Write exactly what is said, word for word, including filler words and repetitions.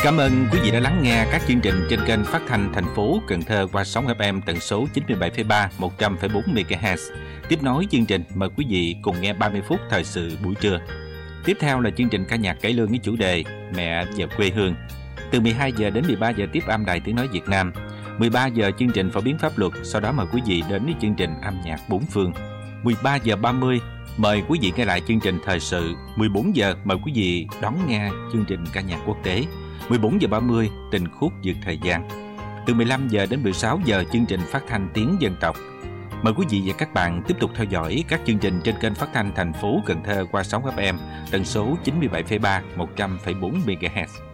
Cảm ơn quý vị đã lắng nghe các chương trình trên kênh phát thanh thành phố Cần Thơ qua sóng ép em tần số chín mươi bảy phẩy ba, một trăm phẩy bốn mê ga héc. Tiếp nối chương trình, mời quý vị cùng nghe ba mươi phút thời sự buổi trưa. Tiếp theo là chương trình ca nhạc cải lương với chủ đề Mẹ và quê hương. Từ mười hai giờ đến mười ba giờ tiếp âm Đài Tiếng nói Việt Nam. mười ba giờ chương trình phổ biến pháp luật, sau đó mời quý vị đến với chương trình âm nhạc bốn phương. mười ba giờ ba mươi mời quý vị nghe lại chương trình thời sự. mười bốn giờ mời quý vị đón nghe chương trình ca nhạc quốc tế. mười bốn giờ ba mươi tình khúc vượt thời gian. Từ mười lăm giờ đến mười sáu giờ chương trình phát thanh tiếng dân tộc. Mời quý vị và các bạn tiếp tục theo dõi các chương trình trên kênh phát thanh thành phố Cần Thơ qua sóng ép em tần số chín mươi bảy phẩy ba, một trăm phẩy bốn mê ga héc.